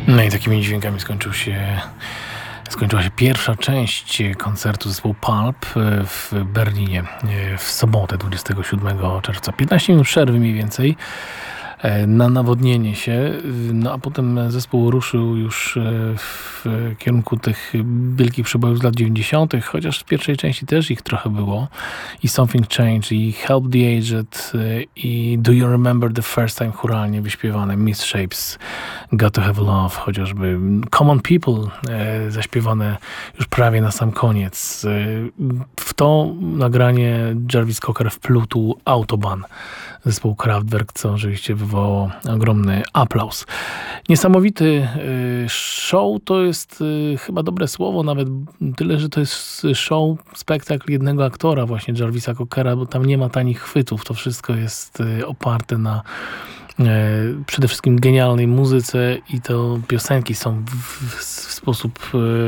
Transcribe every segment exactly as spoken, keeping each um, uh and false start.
No i takimi dźwiękami skończył się, skończyła się pierwsza część koncertu zespołu Pulp w Berlinie w sobotę dwudziestego siódmego czerwca. piętnaście minut przerwy mniej więcej na nawodnienie się, no a potem zespół ruszył już w kierunku tych wielkich przebojów z lat dziewięćdziesiątych, chociaż w pierwszej części też ich trochę było. I Something Changed, i Help the Aged, i Do You Remember the First Time chóralnie wyśpiewane, Miss Shapes, Got to Have Love, chociażby Common People e, zaśpiewane już prawie na sam koniec. E, w to nagranie Jarvis Cocker wplótł Autobahn, zespół Kraftwerk, co oczywiście wywołało ogromny aplauz. Niesamowity show to jest chyba dobre słowo, nawet tyle, że to jest show, spektakl jednego aktora, właśnie Jarvisa Cockera, bo tam nie ma tanich chwytów. To wszystko jest oparte na przede wszystkim genialnej muzyce i to piosenki są w, w, w sposób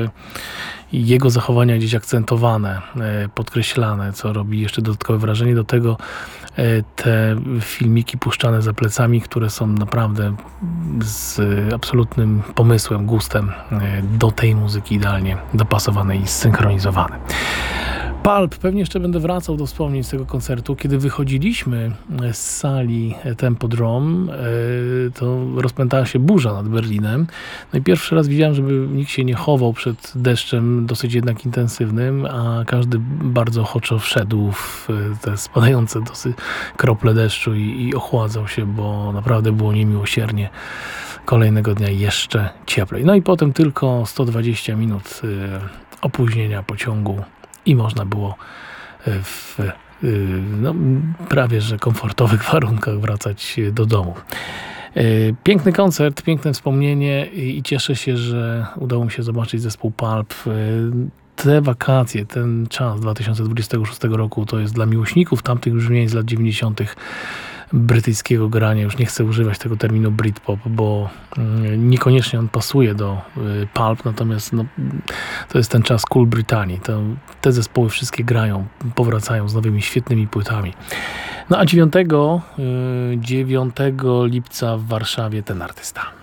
jego zachowania gdzieś akcentowane, podkreślane, co robi jeszcze dodatkowe wrażenie. Do tego te filmiki puszczane za plecami, które są naprawdę z absolutnym pomysłem, gustem do tej muzyki idealnie dopasowane i zsynchronizowane. Pulp, pewnie jeszcze będę wracał do wspomnień z tego koncertu. Kiedy wychodziliśmy z sali Tempodrome, to rozpętała się burza nad Berlinem. No i pierwszy raz widziałem, żeby nikt się nie chował przed deszczem dosyć jednak intensywnym, a każdy bardzo ochoczo wszedł w te spadające dosyć krople deszczu i, i ochładzał się, bo naprawdę było niemiłosiernie. Kolejnego dnia jeszcze cieplej. No i potem tylko sto dwadzieścia minut opóźnienia pociągu i można było w no, prawie że komfortowych warunkach wracać do domu. Piękny koncert, piękne wspomnienie i cieszę się, że udało mi się zobaczyć zespół Pulp. Te wakacje, ten czas dwa tysiące dwudziestego szóstego roku to jest dla miłośników tamtych brzmień z lat dziewięćdziesiątych brytyjskiego grania. Już nie chcę używać tego terminu Britpop, bo niekoniecznie on pasuje do Pulp, natomiast no, to jest ten czas Cool Brytanii. To, te zespoły wszystkie grają, powracają z nowymi, świetnymi płytami. No a dziewiątego lipca w Warszawie ten artysta.